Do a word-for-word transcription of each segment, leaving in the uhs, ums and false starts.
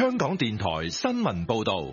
香港電台新聞報道。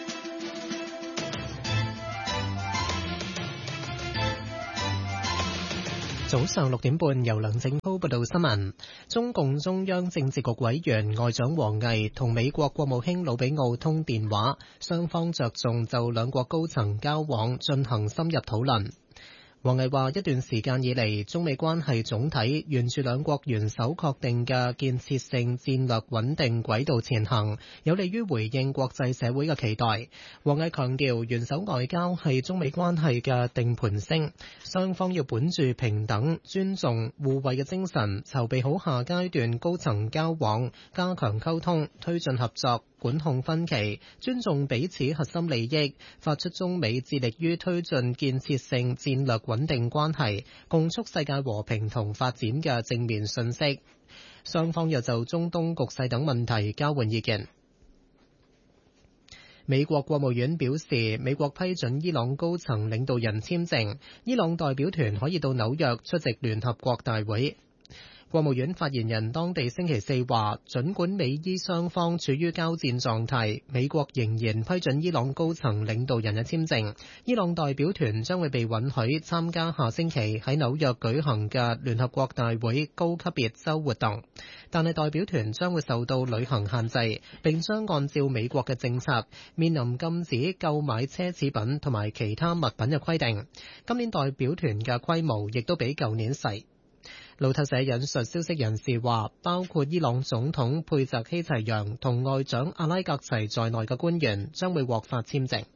早上六點半，由梁正濤報道新聞。中共中央政治局委員外長王毅同美國國務卿魯比奧通電話，雙方着重就兩國高層交往進行深入討論。王毅話：一段時間以嚟，中美關係總體沿住兩國元首確定嘅建設性戰略穩定軌道前行，有利於回應國際社會嘅期待。王毅強調，元首外交係中美關係嘅定盤星，雙方要本住平等、尊重、互惠嘅精神，籌備好下階段高層交往，加強溝通，推進合作，管控分歧，尊重彼此核心利益，發出中美致力於推進建設性戰略穩定關係，共促世界和平同發展嘅正面訊息。雙方又就中東局勢等問題交換意見。美國國務院表示，美國批准伊朗高層領導人簽證，伊朗代表團可以到紐約出席聯合國大會。國務院發言人當地星期四話，儘管美伊雙方處於交戰狀態，美國仍然批准伊朗高層領導人嘅簽證。伊朗代表團將會被允許參加下星期喺紐約舉行嘅聯合國大會高級別週活動，但係代表團將會受到旅行限制，並將按照美國嘅政策面臨禁止購買奢侈品同埋其他物品嘅規定。今年代表團嘅規模亦都比舊年細。路透社引述消息人士話，包括伊朗總統佩澤希齊揚同外長阿拉格齊在內嘅官員將會獲發簽證。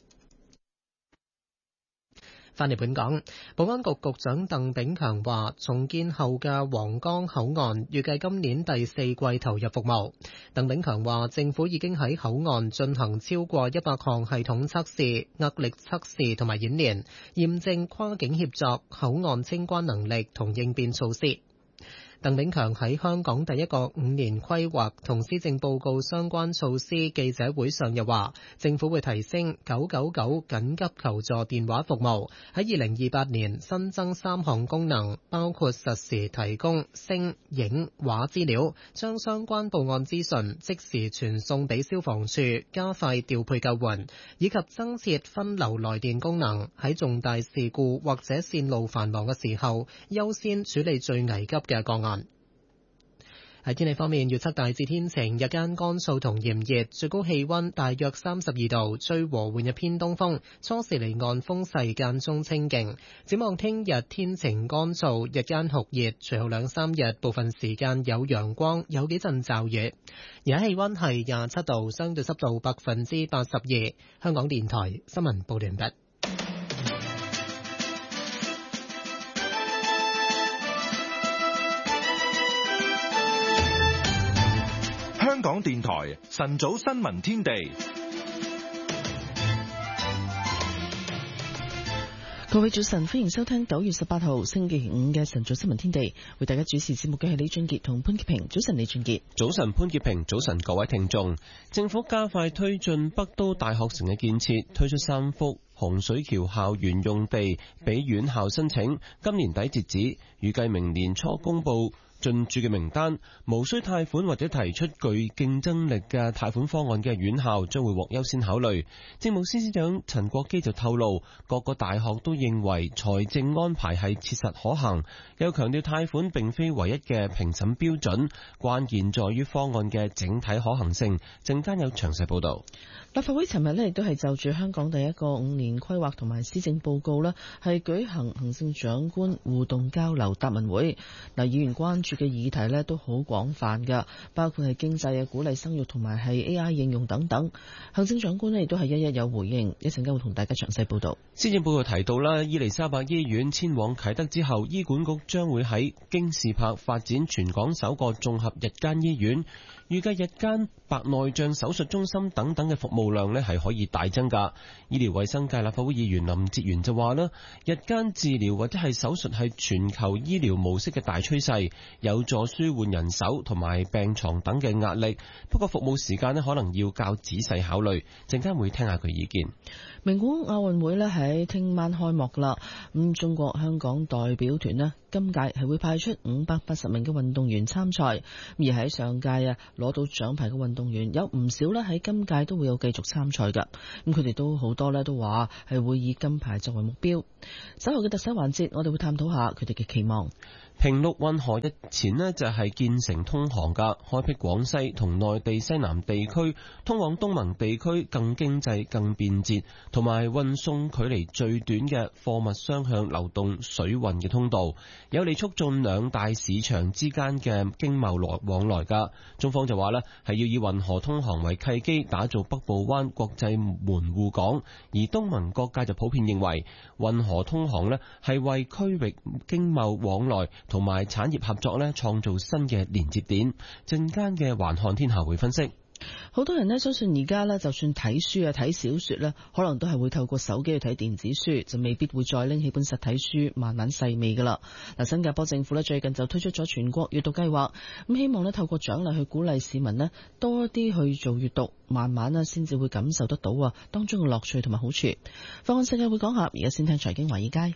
返嚟本港，保安局局長鄧炳強話，重建後嘅皇崗口岸預計今年第四季投入服務。鄧炳強話，政府已經喺口岸進行超過一百項系統測試、壓力測試同埋演練，驗證跨境協作、口岸清關能力同應變措施。鄧炳強喺香港第一個五年規劃同施政報告相關措施記者會上又話，政府會提升九九九緊急求助電話服務，喺二零二八年新增三項功能，包括實時提供聲、影、畫資料，將相關報案資訊即時傳送俾消防處，加快調配救援，以及增設分流來電功能，喺重大事故或者線路繁忙嘅時候，優先處理最危急嘅個案。喺天氣方面，預測大致天晴，日間乾燥同炎熱，最高氣溫大約三十二度，吹和緩嘅偏東風，初時離岸風勢間中清勁。展望聽日天晴乾燥，日間酷熱，隨後兩三日部分時間有陽光，有幾陣驟雨。而家氣溫係廿七度，相對濕度百分之八十二。香港電台新聞報完畢。 香港電台晨早新聞天地， 各位早晨，歡迎收聽九月十八號星期五嘅晨早新聞天地。為大家主持節目嘅係李俊傑同潘潔平。早晨，李俊傑。 早晨，潘潔平。早晨，各位聽眾。政府加快推進北都大學城嘅建設，推出三幅洪水橋校園用地俾院校申請，今年底截止，預計明年初公布進駐嘅名單，無需貸款或者提出具競爭力嘅貸款方案嘅院校將會獲優先考慮。政務司司長陳國基就透露，各個大學都認為財政安排係切實可行，又強調貸款並非唯一嘅評審標準，關鍵在於方案嘅整體可行性。陣間有詳細報道。 立法會尋日呢亦都係就住香港第一個五年規劃同埋施政報告呢係舉行行政長官互動交流答問會。嗱，議員關注嘅議題呢都好廣泛噶，包括係經濟啊、鼓勵生育同埋係 A I 應用等等。行政長官呢亦都係一一有回應，一陣間會同大家詳細報道。 施政報告提到啦，伊利沙伯醫院遷往啟德之後，醫管局將會喺京士柏發展全港首個綜合日間醫院。預計日間白內障手術中心等等嘅服務量呢係可以大增㗎。醫療衛生界立法會議員林哲玄就話啦，日間治療或者係手術係全球醫療模式嘅大趨勢，有助舒緩人手同埋病床等嘅壓力。不過服務時間呢可能要較仔細考慮。陣間會聽下佢意見。 名古屋亞運會呢喺聽晚開幕啦，咁中國香港代表團呢今屆係會派出五百八十名嘅運動員參賽，而喺上屆啊攞到獎牌嘅運動員有唔少咧，喺今屆都會有繼續參賽㗎。咁佢哋都好多咧都話係會以金牌作為目標。稍後嘅特首環節，我哋會探討下佢哋嘅期望。 平陸運河日前呢就係建成通航㗎，開闢廣西同內地西南地區通往東盟地區更經濟、更便捷，同埋運送距離最短嘅貨物雙向流動水運嘅通道，有利促進兩大市場之間嘅經貿來往來㗎。中方就話呢係要以運河通航為契機，打造北部灣國際門戶港，而東盟各界就普遍認為運河通航呢係為區域經貿往來同埋產業合作咧，創造新嘅連接點。陣間嘅環看天下會分析， 好多人咧相信而家咧，就算睇書啊、睇小說咧，可能都係會透過手機去睇電子書，就未必會再拎起本實體書慢慢細味噶啦。嗱，新加坡政府咧最近就推出咗全國閱讀計劃，咁希望咧透過獎勵去鼓勵市民咧多啲去做閱讀，慢慢咧先至會感受得到啊當中嘅樂趣同埋好處。放眼世界會講下，而家先聽財經華爾街。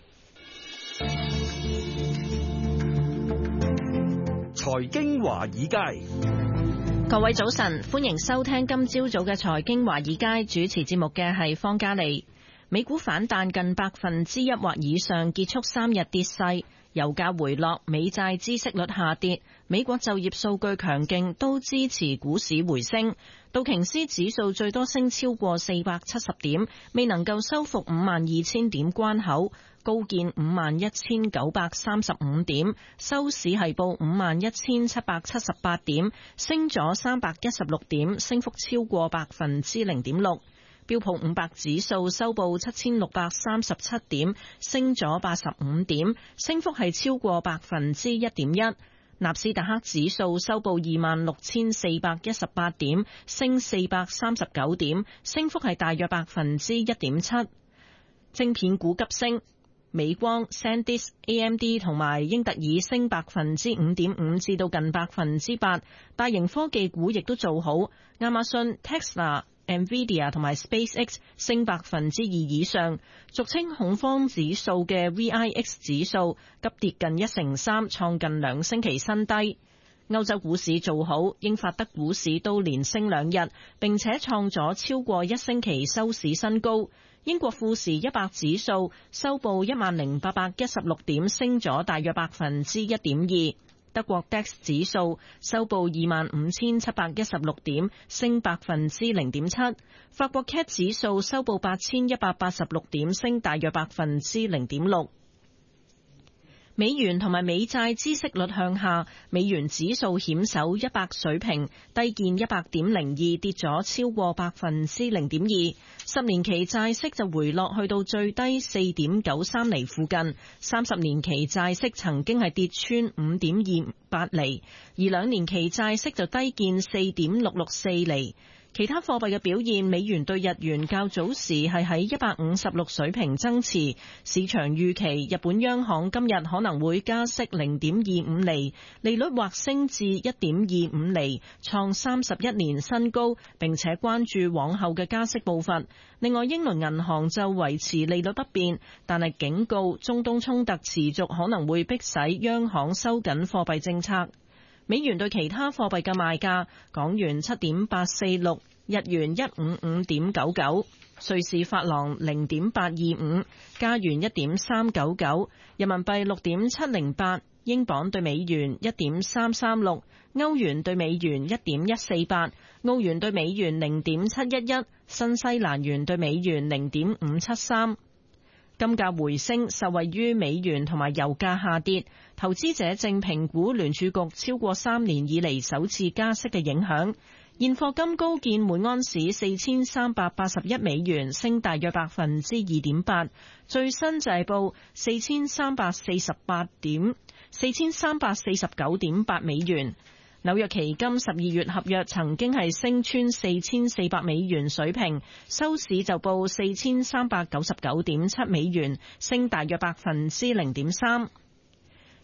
財經華爾街， 各位早晨，歡迎收聽今朝早嘅財經華爾街，主持節目嘅係方嘉利。美股反彈近百分之一或以上，結束三日跌勢。油價回落，美債孳息率下跌，美國就業數據強勁，都支持股市回升。道瓊斯指數最多升超過四百七十點，未能夠收復五萬二千點關口，高見五萬一千九百三十五點，收市係報五萬一千七百七十八點，升咗三百一十六點，升幅超過百分之零點六。標普五百指數收報七千六百三十七點，升咗八十五點，升幅係超過百分之一點一。納斯達克指數收報二萬六千四百一十八點，升四百三十九點，升幅係大約百分之一點七。晶片股急升，美光、SanDisk、A M D 同埋英特爾升百分之五點五至到近百分之八。大型科技股亦都做好，亞馬遜、Tesla、Nvidia 同埋 SpaceX 升百分之二以上，俗稱恐慌指數嘅 V I X 指數急跌近一成三，創近兩星期新低。歐洲股市做好，英法德股市都連升兩日，並且創咗超過一星期收市新高。英國富時一百指數收報一萬零八百一十六點，升咗大約百分之一點二。德國 D A X 指數收報二萬五千七百一十六點，升百分之零點七。法國 C A C 指數收報八千一百八十六點，升大約百分之零點六。美元同埋美債孳息率向下，美元指數險守一百水平，低見一百點零二，跌咗超過百分之零點二。十年期債息就回落去到最低四點九三厘附近，三十年期債息曾經係跌穿五點二八厘，而兩年期債息就低見四點六六四厘。其他貨幣嘅表現，美元對日元較早時係喺一百五十六水平增持，市場預期日本央行今日可能會加息零點二五厘，利率或升至一點二五厘，創三十一年新高，並且關注往後嘅加息步伐。另外，英倫銀行就維持利率不變，但係警告中東衝突持續可能會迫使央行收緊貨幣政策。美元對其他貨幣嘅賣價：港元七點八四六，日元一五五點九九，瑞士法郎零點八二五，加元一點三九九，人民幣六點七零八，英鎊對美元一點三三六，歐元對美元一點一四八，澳元對美元零點七一一，新西蘭元對美元零點五七三。金價回升，受惠於美元同埋油價下跌，投資者正評估聯儲局超過三年以嚟首次加息嘅影響。現貨金高見每安士四千三百八十一美元，升大約百分之二點八，最新就係報四千三百四十八點，四千三百四十九點八美元。紐約期金十二月合約曾經係升穿四千四百美元水平，收市就報四千三百九十九點七美元，升大約百分之零點三。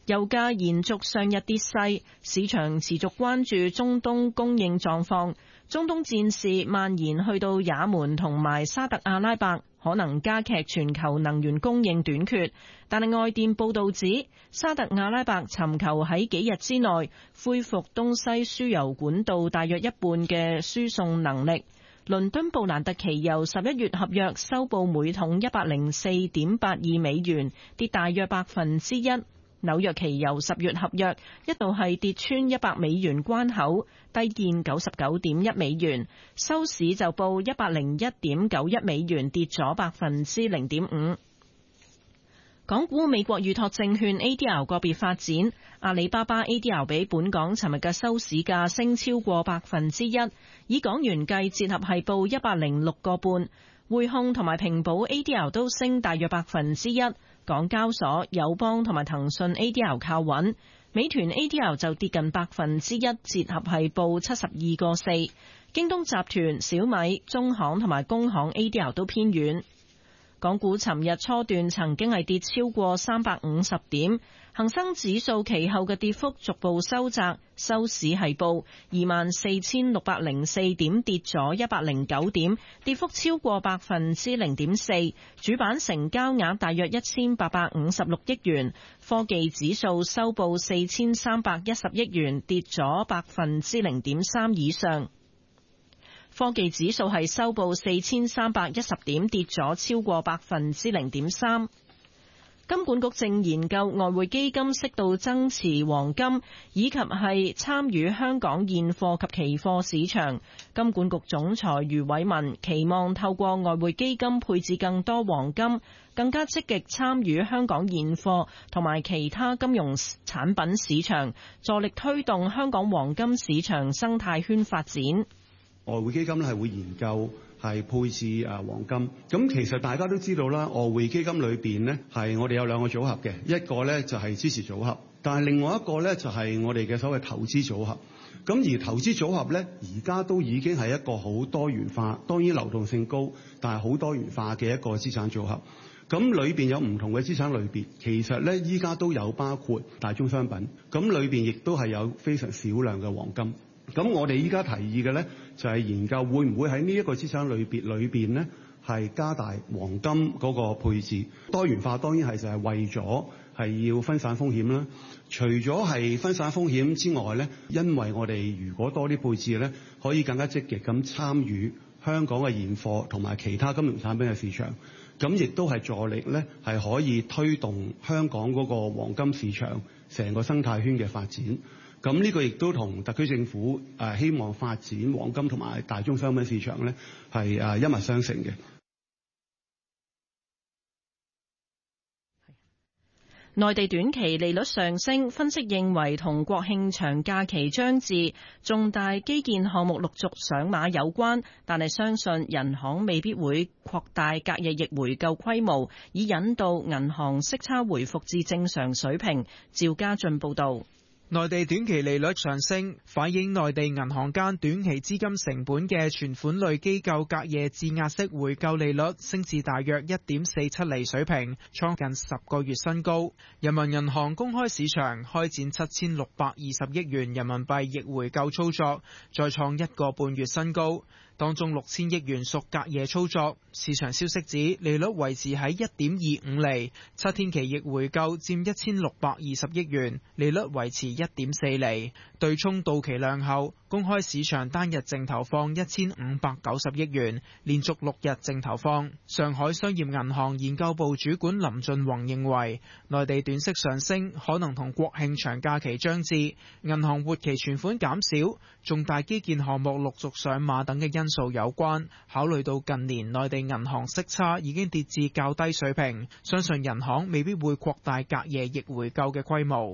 油價延續上日跌勢，市場持續關注中東供應狀況。中東戰事蔓延去到也門同埋沙特阿拉伯，可能加劇全球能源供應短缺。但係外電報道指，沙特阿拉伯尋求喺幾日之內恢復東西輸油管道大約一半嘅輸送能力。倫敦布蘭特期油十一月合約收報每桶一百零四點八二美元，跌大約百分之一。紐約期油十月合約一度係跌穿一百美元關口，低見九十九點一美元，收市就報一百零一點九一美元，跌咗百分之零點五。港股美國預託證券 A D R 個別發展，阿里巴巴 A D R 比本港尋日嘅收市價升超過百分之一，以港元計折合係報一百零六個半。匯控同埋平保 A D R 都升大約百分之一，港交所、友邦同埋騰訊 A D R 靠穩，美團 A D R 就跌近百分之一，折合係報七十二個四。京東集團、小米、中行同埋工行 A D R 都偏軟。港股尋日初段曾經係跌超過三百五十點，恒生指數其後嘅跌幅逐步收窄，收市係報二萬四千六百零四點，跌咗一百零九點，跌幅超過百分之零點四。主板成交額大約一千八百五十六億元，科技指數收報四千三百一十億元，跌咗百分之零點三以上。科技指數係收報四千三百一十點，跌咗超過百分之零點三。金管局正研究外匯基金適度增持黃金，以及係參與香港現貨及期貨市場。金管局總裁余偉文期望透過外匯基金配置更多黃金，更加積極參與香港現貨同埋其他金融產品市場，助力推動香港黃金市場生態圈發展。 外匯基金咧係會研究係配置誒黃金，咁其實大家都知道啦，外匯基金裏邊呢係我哋有兩個組合嘅，一個呢就係支持組合，但係另外一個呢就係我哋嘅所謂投資組合。咁而投資組合呢，而家都已經係一個好多元化，當然流動性高，但係好多元化嘅一個資產組合。咁裏邊有唔同嘅資產類別，其實呢依家都有包括大宗商品，咁裏邊亦都係有非常少量嘅黃金。咁我哋依家提議嘅呢，就係研究會唔會喺呢一個資產類別裏邊呢，係加大黃金嗰個配置。多元化當然係就係為咗係要分散風險啦。除咗係分散風險之外呢，因為我哋如果多啲配置呢，可以更加積極咁參與香港嘅現貨同埋其他金融產品嘅市場，咁亦都係助力呢，係可以推動香港嗰個黃金市場成個生態圈嘅發展。咁呢個亦都同特區政府誒希望發展黃金同埋大宗商品市場呢係誒一脈相承嘅。 內地短期利率上升，分析認為同國慶長假期將至、重大基建項目陸續上馬有關，但係相信人行未必會擴大隔夜逆回購規模，以引導銀行息差回復至正常水平。趙家俊報導。 內地短期利率上升，反映內地銀行間短期資金成本嘅存款類機構隔夜質押式回購利率升至大約一點四七厘水平，創近十個月新高。人民銀行公開市場開展七千六百二十億元人民幣逆回購操作，再創一個半月新高。當中六千億元屬隔夜操作。市場消息指利率維持喺一點二五厘，七天期逆回購佔一千六百二十億元，利率維持一點四厘。對沖到期量後，公開市場單日淨投放一千五百九十億元，連續六日淨投放。上海商業銀行研究部主管林俊宏認為，內地短息上升可能同國慶長假期將至、銀行活期存款減少、重大基建項目陸續上馬等嘅因素有關。考慮到近年內地銀行息差已經跌至較低水平，相信人行未必會擴大隔夜逆回購嘅規模。 銀行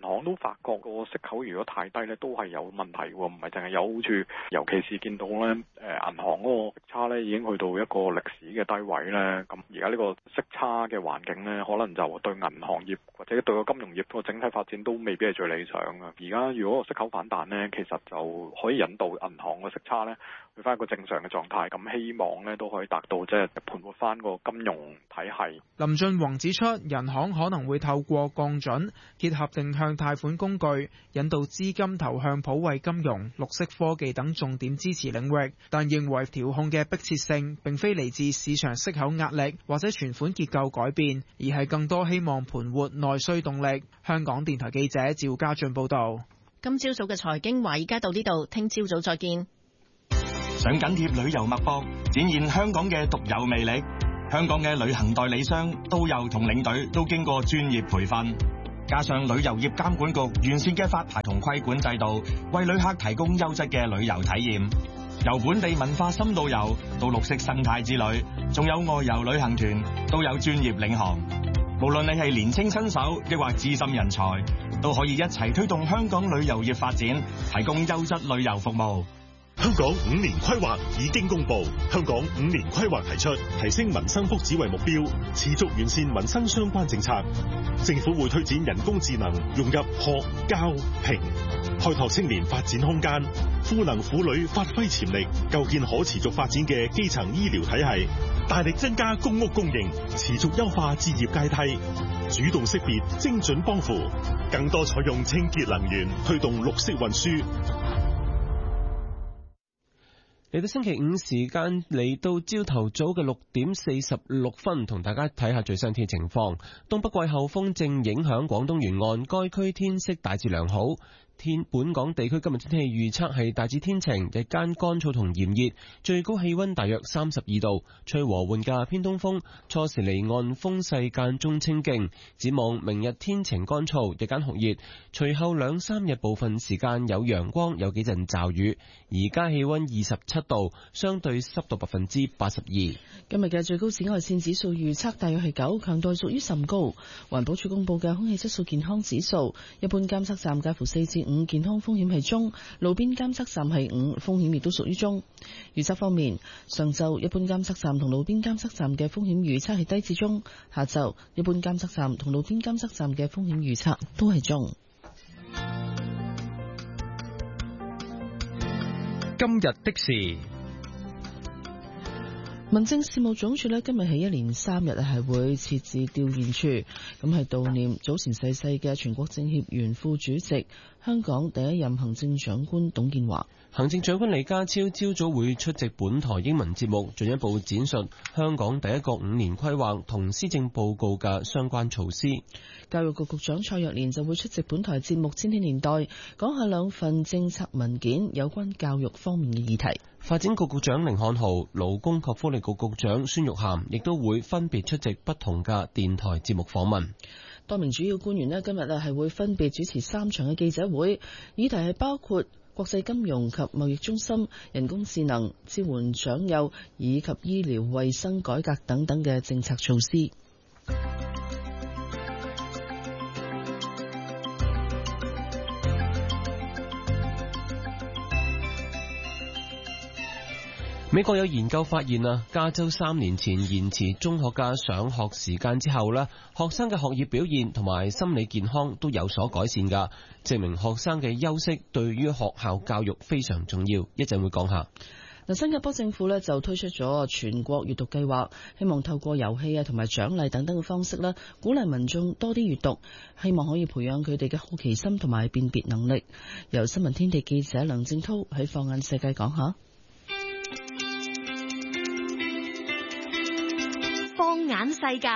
行都發覺個息口如果太低咧，都係有問題喎，唔係淨係有好處。尤其是見到咧，誒銀行嗰個息差咧已經去到一個歷史嘅低位咧。咁而家呢個息差嘅環境咧，可能就對銀行業或者對個金融業個整體發展都未必係最理想嘅。而家如果個息口反彈咧，其實就可以引導銀行個息差咧去翻一個正常嘅狀態。咁希望咧都可以達到即係盤活翻個金融體系。 林俊宏指出，人行可能會透過降準、結合定向貸款工具，引導資金投向普惠金融、綠色科技等重點支持領域，但認為調控嘅迫切性並非嚟自市場息口壓力或者存款結構改變，而係更多希望盤活內需動力。香港電台記者趙家俊報道。 今朝早嘅財經華爾街到呢度，聽朝早再見。 想緊貼旅遊脈搏，展現香港嘅獨有魅力。香港嘅旅行代理商、導遊同領隊都經過專業培訓，加上旅遊業監管局完善嘅發牌同規管制度，為旅客提供優質嘅旅遊體驗。由本地文化深度遊到綠色生態之旅，仲有外遊旅行團，都有專業領航。無論你係年輕新手，抑或資深人才，都可以一齊推動香港旅遊業發展，提供優質旅遊服務。 香港五年規劃已經公布，香港五年規劃提出提升民生福祉為目標，持續完善民生相關政策。政府會推展人工智能融入學、教、評，開拓青年發展空間，賦能婦女發揮潛力，構建可持續發展嘅基層醫療體系，大力增加公屋供應，持續優化置業階梯，主動識別精準幫扶，更多採用清潔能源，推動綠色運輸。 嚟到星期五時間，嚟到朝頭早嘅六點四十六分，同大家睇下最新天氣情況。東北季候風正影響廣東沿岸，該區天色大致良好。天本港地區今日天氣預測係大致天晴，日間乾燥同炎熱，最高氣溫大約三十二度，吹和緩嘅偏東風，初時離岸風勢間中清勁。展望明日天晴乾燥，日間酷熱，隨後兩三日部分時間有陽光，有幾陣驟雨。而家氣溫二十七度，相對濕度百分之八十二。 今日嘅最高紫外線指數預測大約係九，強度屬於甚高。環保署公布嘅空氣質素健康指數，一般監測站介乎四至五，健康風險係中；路邊監測站係五，風險亦都屬於中。預測方面，上晝一般監測站同路邊監測站嘅風險預測係低至中；下晝一般監測站同路邊監測站嘅風險預測都係中。 今日的事， 民政事務總署呢今日起一連三日係會設置吊唁處，咁係悼念早前逝世嘅全國政協原副主席、香港第一任行政長官董建華。 行政長官李家超朝早會出席本台英文節目，進一步展述香港第一個五年規劃同施政報告嘅相關措施。 教育局局長蔡若蓮就會出席本台節目《千禧年代》，講下兩份政策文件有關教育方面嘅議題。 發展局局長甯漢豪、勞工及福利局局長孫玉菡亦都會分別出席不同嘅電台節目訪問。 多名主要官員呢今日啊係會分別主持三場嘅記者會，議題係包括國際金融及貿易中心、人工智能、支援長幼以及醫療衛生改革等等嘅政策措施。 美國有研究發現啊，加州三年前延遲中學嘅上學時間之後咧，學生嘅學業表現同埋心理健康都有所改善噶，證明學生嘅休息對於學校教育非常重要。一陣會講下。 嗱，新加坡政府咧就推出咗全國閱讀計劃，希望透過遊戲啊同埋獎勵等等嘅方式咧，鼓勵民眾多啲閱讀，希望可以培養佢哋嘅好奇心同埋辨別能力。由新聞天地記者梁正濤喺放眼世界講下。 放眼世界，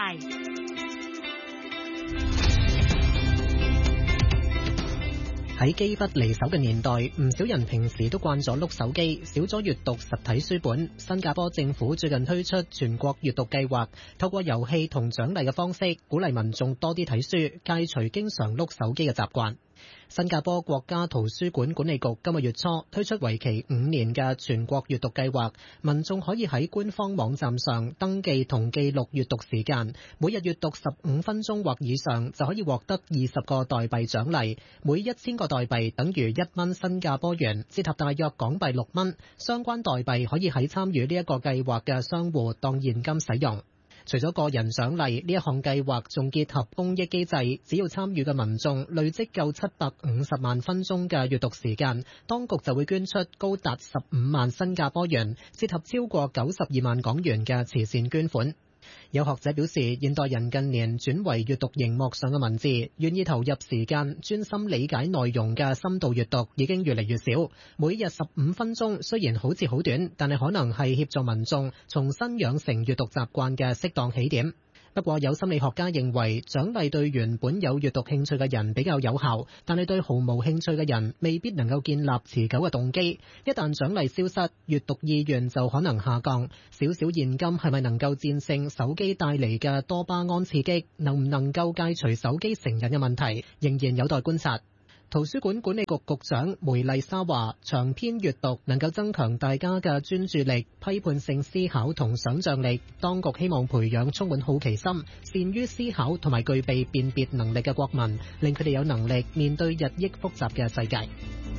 喺機不離手嘅年代，唔少人平時都慣咗碌手機，少咗閱讀實體書本。新加坡政府最近推出全國閱讀計劃，透過遊戲同獎勵嘅方式，鼓勵民眾多啲睇書，戒除經常碌手機嘅習慣。 新加坡國家圖書館管理局今個月初推出為期五年嘅全國閱讀計劃，民眾可以喺官方網站上登記同記錄閱讀時間，每日閱讀十五分鐘或以上就可以獲得二十個代幣獎勵，每一千個代幣等於一蚊新加坡元，折合大約港幣六蚊。相關代幣可以喺參與呢一個計劃嘅商戶當現金使用。除咗個人獎勵，呢一項計劃仲結合公益機制，只要參與嘅民眾累積夠七百五十萬分鐘嘅閱讀時間，當局就會捐出高達十五萬新加坡元，折合超過九十二萬港元嘅慈善捐款。有學者表示，現代人近年轉為閱讀熒幕上嘅文字，願意投入時間專心理解內容嘅深度閱讀已經越嚟越少。每日十五分鐘雖然好似好短，但係可能係協助民眾重新養成閱讀習慣嘅適當起點。不過有心理學家認為，獎勵對原本有閱讀興趣嘅人比較有效，但係對毫無興趣嘅人未必能夠建立持久嘅動機。一旦獎勵消失，閱讀意願就可能下降。少少現金係咪能夠戰勝手機帶嚟嘅多巴胺刺激？能唔能夠戒除手機成癮嘅問題，仍然有待觀察。圖書館管理局局長梅麗莎話，長篇閱讀能夠增強大家嘅專注力、批判性思考同想像力。當局希望培養充滿好奇心、善於思考同埋具備辨別能力嘅國民，令佢哋有能力面對日益複雜嘅世界。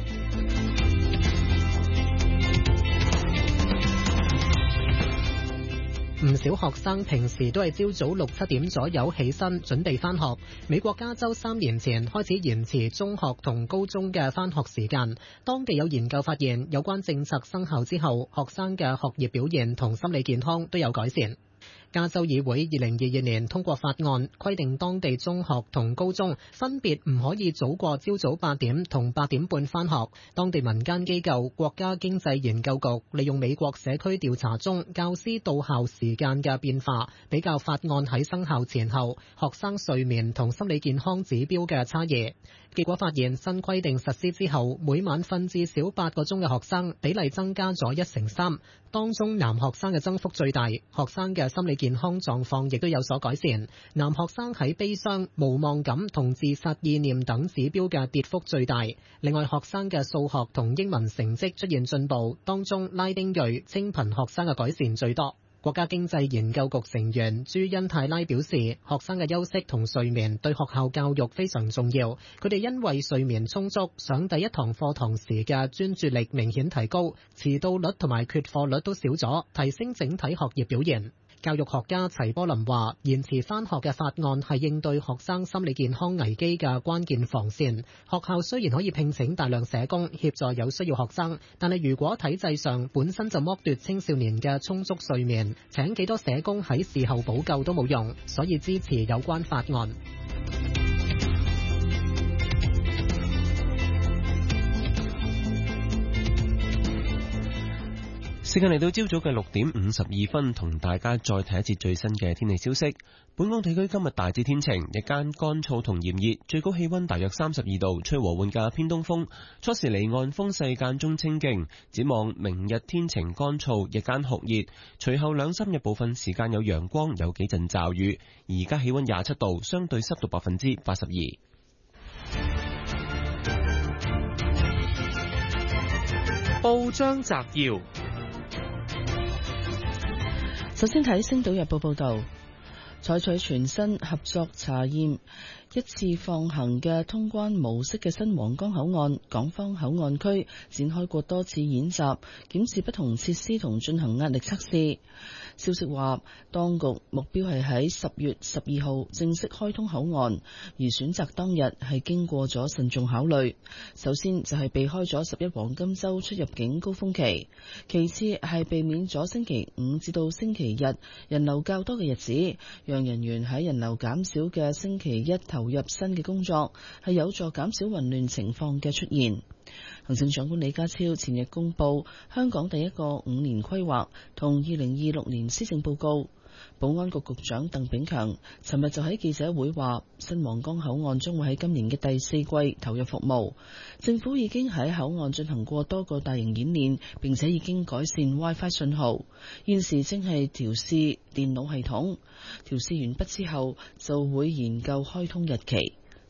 唔少學生平時都係朝早六七點左右起身準備返學。美國加州三年前開始延遲中學同高中嘅返學時間。當地有研究發現，有關政策生效之後，學生嘅學業表現同心理健康都有改善。加州議會二零二二年通過法案，規定當地中學同高中分別唔可以早過朝早八點同八點半返學。當地民間機構國家經濟研究局利用美國社區調查中教師到校時間嘅變化，比較法案喺生效前後學生睡眠同心理健康指標嘅差異。結果發現，新規定實施之後，每晚瞓至少八個鐘嘅學生比例增加咗一成三，當中男學生嘅增幅最大，學生嘅心理健康狀況亦都有所改善。男學生喺悲傷、無望感同自殺意念等指標嘅跌幅最大。另外，學生嘅數學同英文成績出現進步，當中拉丁裔、清貧學生嘅改善最多。國家經濟研究局成員朱恩泰拉表示，學生嘅休息同睡眠對學校教育非常重要。佢哋因為睡眠充足，上第一堂課堂時嘅專注力明顯提高，遲到率同埋缺課率都少咗，提升整體學業表現。教育學家齊波林話，延遲返學嘅法案係應對學生心理健康危機嘅關鍵防線。學校雖然可以聘請大量社工協助有需要學生，但係如果體制上本身就剝奪青少年嘅充足睡眠，請幾多社工喺事後補救都冇用，所以支持有關法案。 時間嚟到朝早嘅六點五十二分，同大家再睇一節最新嘅天氣消息。本港地區今日大致天晴，日間乾燥同炎熱，最高氣溫大約三十二度，吹和緩嘅偏東風。初時離岸風勢間中清勁。展望明日天晴乾燥，日間酷熱，隨後兩三日部分時間有陽光，有幾陣驟雨。而家氣溫廿七度，相對濕度百分之八十二。 報章摘要。 首先睇《星島日報》報道，採取全新合作查驗一次放行嘅通關模式嘅新皇崗口岸港方口岸區展開過多次演習，檢視不同設施同進行壓力測試。消息話，當局目標係喺十月十二號正式開通口岸，而選擇當日係經過咗慎重考慮。首先就係避開咗十一黃金週出入境高峰期，其次係避免咗星期五至到星期日人流較多嘅日子，讓人員喺人流減少嘅星期一投入新嘅工作，係有助減少混亂情況嘅出現。行政長官李家超前日公布香港第一個五年規劃同二零二六年施政報告。保安局局長鄧炳強尋日就喺記者會話，新皇崗口岸將會喺今年嘅第四季投入服務。政府已經喺口岸進行過多個大型演練，並且已經改善 WiFi 信號。現時正係調試電腦系統，調試完畢之後就會研究開通日期。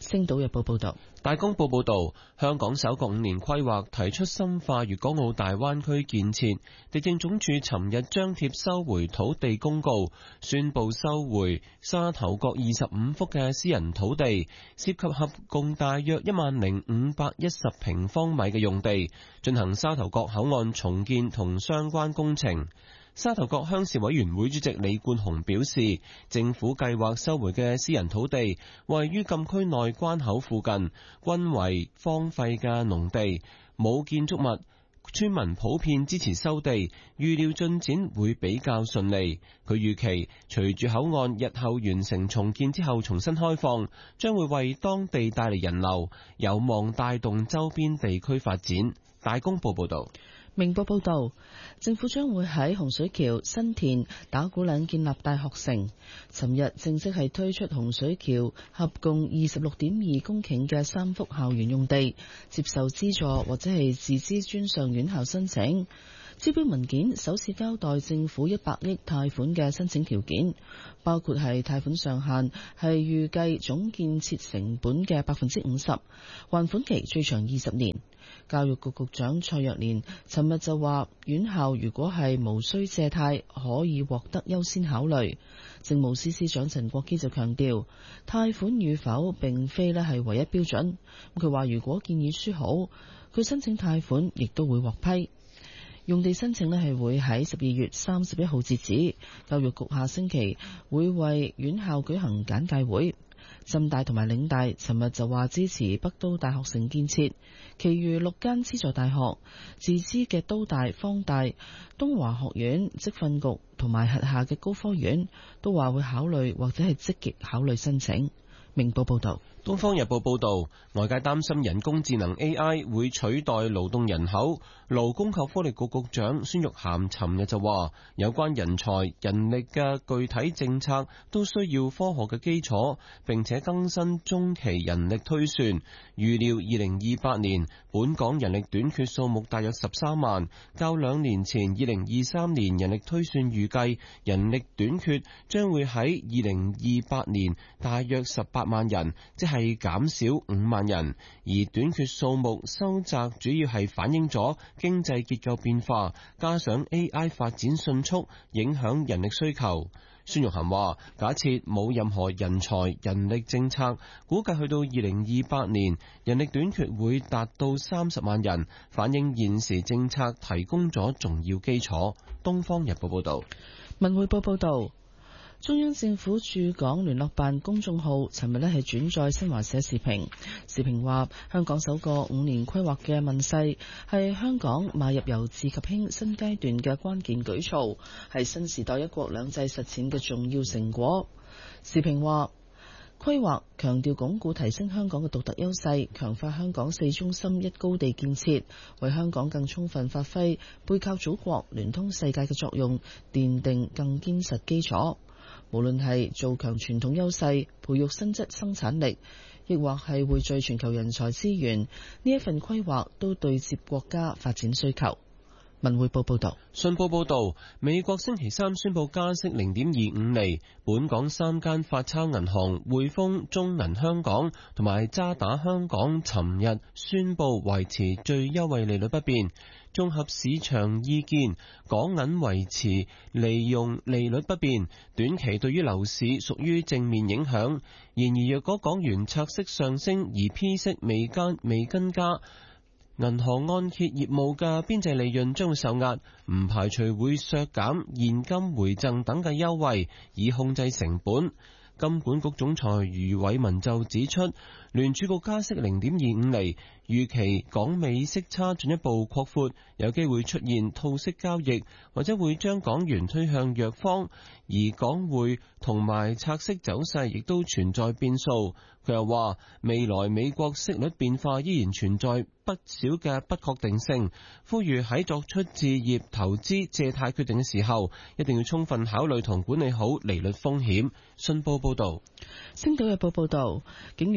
星島日報報道。 大公報報道，香港首個五年規劃提出深化粵港澳大灣區建設。地政總署尋日張貼收回土地公告，宣布收回沙頭角二十五幅嘅私人土地，涉及合共大約一萬零五百一十平方米嘅用地，進行沙頭角口岸重建同相關工程。沙頭角鄉事委員會主席李冠雄表示，政府計劃收回嘅私人土地位於禁區內關口附近，均為荒廢嘅農地，冇建築物，村民普遍支持收地，預料進展會比較順利。佢預期隨住口岸日後完成重建之後重新開放，將會為當地帶嚟人流，有望帶動周邊地區發展。大公報報道。 明報報道，政府將會喺洪水橋、新田、打鼓嶺建立大學城。尋日正式係推出洪水橋合共二十六點二公頃嘅三幅校園用地，接受資助或者係自資專上院校申請。招標文件首次交代政府一百億貸款嘅申請條件，包括係貸款上限係預計總建設成本嘅百分之五十，還款期最長二十年。教育局局長蔡若蓮尋日就話，院校如果係無需借貸，可以獲得優先考慮。政務司司長陳國基就強調，貸款與否並非咧係唯一標準。佢話如果建議書好，佢申請貸款亦都會獲批。用地申請咧係會喺十二月三十一號截止。教育局下星期會為院校舉行簡介會。浸大同埋嶺大尋日就話支持北都大學城建設，其餘六間資助大學、自資嘅都大、方大、東華學院、職訓局同埋轄下嘅高科院都話會考慮或者係積極考慮申請。明報報道。 東方日報報道，外界擔心人工智能 A I 會取代勞動人口。勞工及福利局局長孫玉菡尋日就話，有關人才、人力嘅具體政策都需要科學嘅基礎，並且更新中期人力推算。預料二零二八年本港人力短缺數目大約十三萬，較兩年前二零二三年人力推算預計人力短缺將會喺二零二八年大約十八萬人，即係減少五萬人。而短缺數目收窄主要係反映咗經濟結構變化，加上 A I 發展迅速，影響人力需求。孫玉菡話，假設冇任何人才人力政策，估計去到二零二八年人力短缺會達到三十萬人，反映現時政策提供咗重要基礎。東方日報報道。 文匯報報道，中央政府駐港聯絡辦公眾號尋日呢係轉載新華社時評，時評話香港首個五年規劃嘅問世係香港邁入由治及興新階段嘅關鍵舉措，係新時代一國兩制實踐嘅重要成果。時評話，規劃強調鞏固提升香港嘅獨特優勢，強化香港四中心一高地建設，為香港更充分發揮背靠祖國、聯通世界嘅作用，奠定更堅實基礎。無論係做強傳統優勢、培育新質生產力，亦或係匯聚全球人才資源，呢一份規劃都對接國家發展需求。文匯報報道。 信報報道，美國星期三宣布加息零點二五厘，本港三間發鈔銀行匯豐、中銀香港同埋渣打香港尋日宣布維持最優惠利率不變。綜合市場意見，港銀維持利用利率不變，短期對於樓市屬於正面影響。然而若果港元拆息上升而 P 息未跟未跟加，銀行按揭業務嘅邊際利潤將會受壓，唔排除會削減現金回贈等嘅優惠，以控制成本。金管局總裁余偉文就指出，聯儲局加息零點二五厘，預期港美息差進一步擴闊，有機會出現套息交易，或者會將港元推向弱方，而港匯同埋拆息走勢亦都存在變數。佢又話，未來美國息率變化依然存在不少嘅不確定性，呼籲喺作出置業、投資、借貸決定嘅時候，一定要充分考慮同管理好利率風險。信報報道。 星島日報報道，警員朱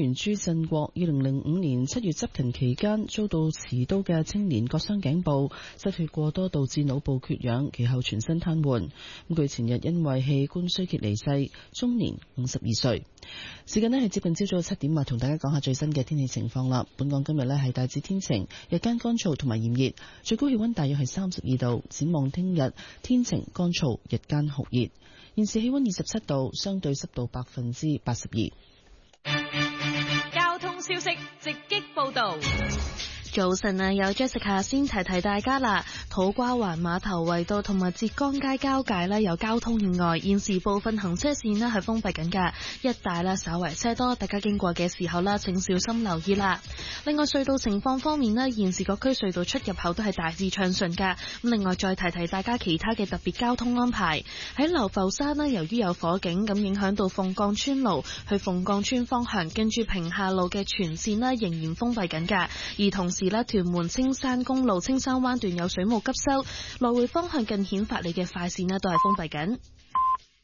振國二零零五年七月執勤期間遭到持刀嘅青年割傷頸部，失血過多導致腦部缺氧，其後全身癱瘓。咁佢前日因為器官衰竭離世，終年五十二歲。時間呢係接近朝早七點啊，同大家講下最新嘅天氣情況啦。本港今日呢係大致天晴，日間乾燥同埋炎熱，最高氣溫大約係三十二度。展望聽日天晴乾燥，日間酷熱。現時氣溫二十七度，相對濕度百分之八十二。 交通消息直擊報道。 早晨啊，有 Jessica 先提提大家啦。土瓜灣碼頭圍道同埋浙江街交界呢有交通意外，現時部分行車線呢係封閉緊㗎，一帶呢稍為車多，大家經過嘅時候呢請小心留意啦。另外隧道情況方面呢，現時各區隧道出入口都係大致暢順㗎。咁另外再提提大家其他嘅特別交通安排。喺流浮山呢，由於有火警，咁影響到鳳崗村路去鳳崗村方向，跟住平下路嘅全線呢仍然封閉緊㗎，而同時屯門青山公路青山灣段有水務急修，來回方向近顯發里嘅快線呢都係封閉緊。